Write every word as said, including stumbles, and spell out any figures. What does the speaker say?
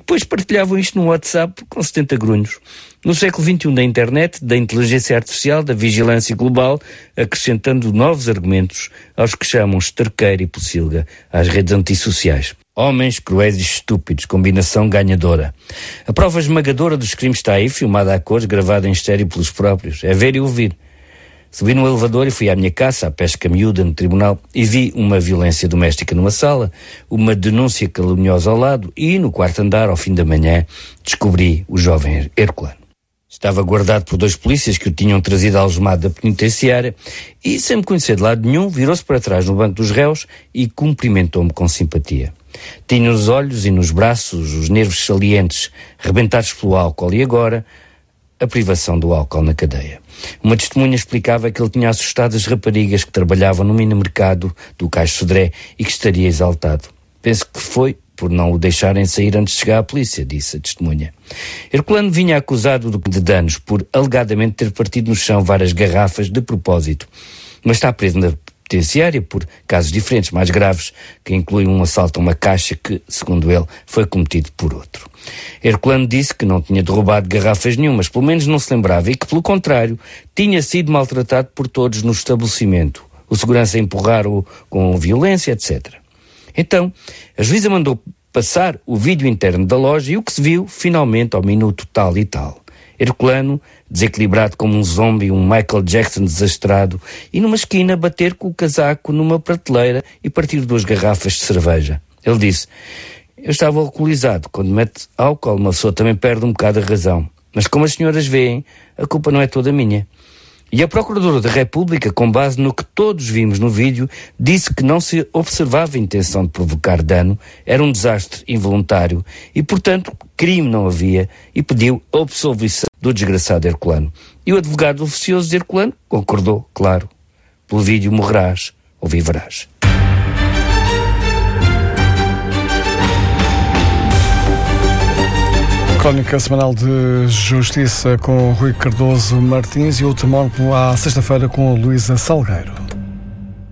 depois partilhavam isto no WhatsApp com setenta grunhos. No século vinte e um da internet, da inteligência artificial, da vigilância global, acrescentando novos argumentos aos que chamam esterqueira e pocilga às redes antissociais. Homens cruéis e estúpidos, combinação ganhadora. A prova esmagadora dos crimes está aí, filmada a cores, gravada em estéreo pelos próprios. É ver e ouvir. Subi no elevador e fui à minha caça, à pesca miúda, no tribunal, e vi uma violência doméstica numa sala, uma denúncia caluniosa ao lado, e no quarto andar, ao fim da manhã, descobri o jovem Herculano. Estava guardado por dois polícias que o tinham trazido algemado da penitenciária e, sem me conhecer de lado nenhum, virou-se para trás no banco dos réus e cumprimentou-me com simpatia. Tinha nos olhos e nos braços os nervos salientes, rebentados pelo álcool, e agora a privação do álcool na cadeia. Uma testemunha explicava que ele tinha assustado as raparigas que trabalhavam no mini-mercado do Cais Sodré e que estaria exaltado. Penso que foi por não o deixarem sair antes de chegar à polícia, disse a testemunha. Herculano vinha acusado de danos por alegadamente ter partido no chão várias garrafas de propósito, mas está preso na penitenciária por casos diferentes, mais graves, que incluem um assalto a uma caixa que, segundo ele, foi cometido por outro. Herculano disse que não tinha derrubado garrafas nenhumas, pelo menos não se lembrava, e que, pelo contrário, tinha sido maltratado por todos no estabelecimento. O segurança a empurrar-o com violência, etcétera. Então, a juíza mandou passar o vídeo interno da loja e o que se viu, finalmente, ao minuto tal e tal. Herculano, desequilibrado como um zombie, um Michael Jackson desastrado, e numa esquina bater com o casaco numa prateleira e partir duas garrafas de cerveja. Ele disse: eu estava alcoolizado. Quando mete álcool, uma pessoa também perde um bocado a razão. Mas como as senhoras veem, a culpa não é toda minha. E a Procuradora da República, com base no que todos vimos no vídeo, disse que não se observava a intenção de provocar dano, era um desastre involuntário e, portanto, crime não havia, e pediu a absolvição do desgraçado Herculano. E o advogado oficioso de Herculano concordou, claro. Pelo vídeo morrerás ou viverás. Crónica semanal de Justiça com Rui Cardoso Martins e o último à sexta-feira com a Luísa Salgueiro.